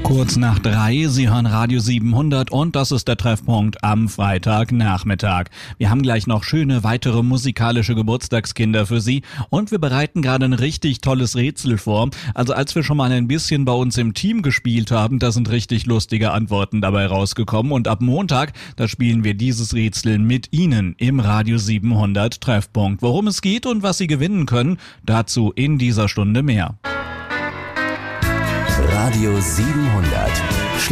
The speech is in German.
Kurz nach 3, Sie hören Radio 700 und das ist der Treffpunkt am Freitagnachmittag. Wir haben gleich noch schöne weitere musikalische Geburtstagskinder für Sie und wir bereiten gerade ein richtig tolles Rätsel vor. Also als wir schon mal ein bisschen bei uns im Team gespielt haben, da sind richtig lustige Antworten dabei rausgekommen und ab Montag, da spielen wir dieses Rätsel mit Ihnen im Radio 700 Treffpunkt. Worum es geht und was Sie gewinnen können, dazu in dieser Stunde mehr. Radio 700